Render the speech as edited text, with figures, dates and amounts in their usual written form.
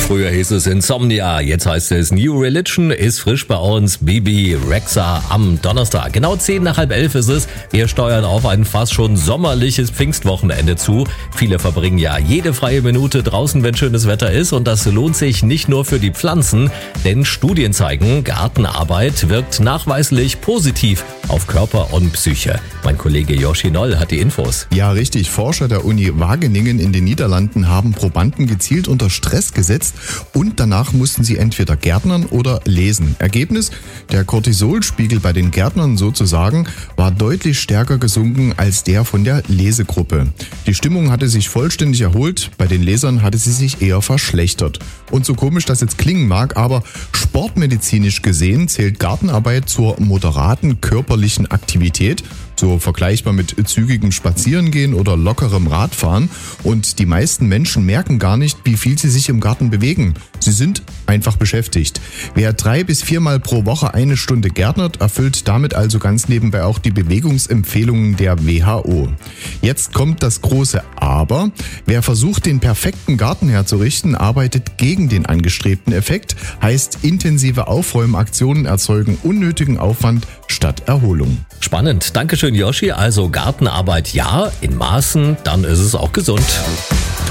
Früher hieß es Insomnia, jetzt heißt es New Religion, ist frisch bei uns. Bibi Rexha am Donnerstag. Genau 10:10 ist es. Wir steuern auf ein fast schon sommerliches Pfingstwochenende zu. Viele verbringen ja jede freie Minute draußen, wenn schönes Wetter ist. Und das lohnt sich nicht nur für die Pflanzen, denn Studien zeigen, Gartenarbeit wirkt nachweislich positiv auf Körper und Psyche. Mein Kollege Joshi Noll hat die Infos. Ja, richtig. Forscher der Uni Wageningen in den Niederlanden haben Probanden gezielt unter Stress gesetzt und danach mussten sie entweder gärtnern oder lesen. Ergebnis: Der Cortisolspiegel bei den Gärtnern sozusagen war deutlich stärker gesunken als der von der Lesegruppe. Die Stimmung hatte sich vollständig erholt, bei den Lesern hatte sie sich eher verschlechtert. Und so komisch das jetzt klingen mag, aber sportmedizinisch gesehen zählt Gartenarbeit zur moderaten körperlichen Aktivität, so vergleichbar mit zügigem Spazierengehen oder lockerem Radfahren. Und die meisten Menschen merken gar nicht, wie viel sie sich im Garten bewegen. Sie sind einfach beschäftigt. Wer 3 bis 4 Mal pro Woche 1 Stunde gärtnert, erfüllt damit also ganz nebenbei auch die Bewegungsempfehlungen der WHO. Jetzt kommt das große Aber. Wer versucht, den perfekten Garten herzurichten, arbeitet gegen den angestrebten Effekt. Heißt, intensive Aufräumaktionen erzeugen unnötigen Aufwand statt Erholung. Spannend. Dankeschön, Joshi. Also Gartenarbeit ja, in Maßen, dann ist es auch gesund.